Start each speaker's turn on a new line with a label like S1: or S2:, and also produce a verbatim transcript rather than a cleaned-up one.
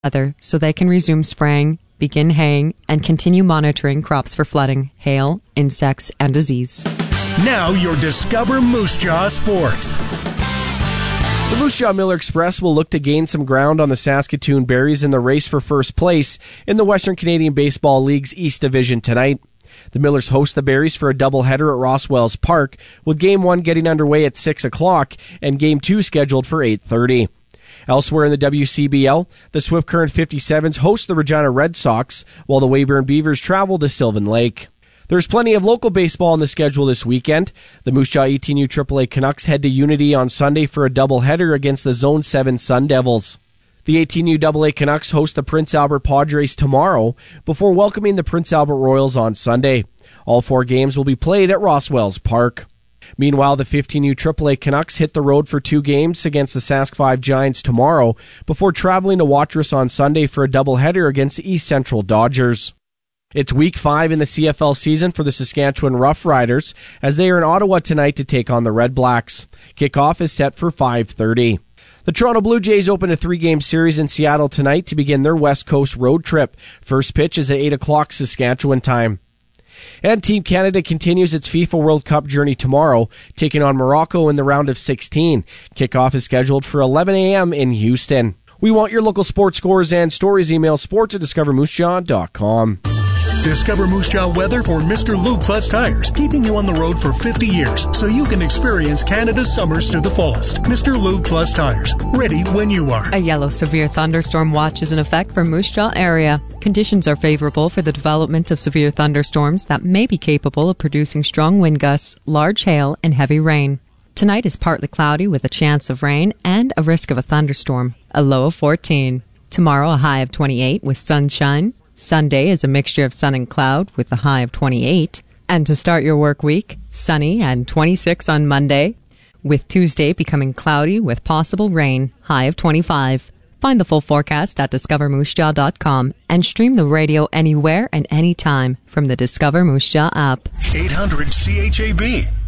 S1: weather so they can resume spraying, begin haying, and continue monitoring crops for flooding, hail, insects, and disease.
S2: Now your Discover Moose Jaw Sports.
S3: The Moose Jaw Miller Express will look to gain some ground on the Saskatoon Berries in the race for first place in the Western Canadian Baseball League's East Division tonight. The Millers host the Berries for a doubleheader at Rosswells Park, with Game one getting underway at six o'clock and Game two scheduled for eight thirty. Elsewhere in the W C B L, the Swift Current fifty-sevens host the Regina Red Sox, while the Weyburn Beavers travel to Sylvan Lake. There's plenty of local baseball on the schedule this weekend. The Moose Jaw eighteen U triple A Canucks head to Unity on Sunday for a doubleheader against the Zone seven Sun Devils. The eighteen U double A Canucks host the Prince Albert Padres tomorrow before welcoming the Prince Albert Royals on Sunday. All four games will be played at Rosswells Park. Meanwhile, the fifteen U triple A Canucks hit the road for two games against the Sask five Giants tomorrow before traveling to Watrous on Sunday for a doubleheader against the East Central Dodgers. It's week five in the C F L season for the Saskatchewan Roughriders as they are in Ottawa tonight to take on the Red Blacks. Kickoff is set for five thirty. The Toronto Blue Jays open a three-game series in Seattle tonight to begin their West Coast road trip. First pitch is at eight o'clock Saskatchewan time. And Team Canada continues its FIFA World Cup journey tomorrow, taking on Morocco in the round of sixteen. Kickoff is scheduled for eleven a.m. in Houston. We want your local sports scores and stories. Email sports at discover moose jaw dot com.
S2: Discover Moose Jaw weather for Mister Lube Plus Tires, keeping you on the road for fifty years so you can experience Canada's summers to the fullest. Mister Lube Plus Tires, ready when you are.
S1: A yellow severe thunderstorm watch is in effect for Moose Jaw area. Conditions are favorable for the development of severe thunderstorms that may be capable of producing strong wind gusts, large hail, and heavy rain. Tonight is partly cloudy with a chance of rain and a risk of a thunderstorm, a low of fourteen. Tomorrow a high of twenty-eight with sunshine. Sunday is a mixture of sun and cloud with a high of twenty-eight. And to start your work week, sunny and twenty-six on Monday, with Tuesday becoming cloudy with possible rain, high of twenty-five. Find the full forecast at discover moose jaw dot com and stream the radio anywhere and anytime from the Discover Moose Jaw app.
S2: eight hundred C H A B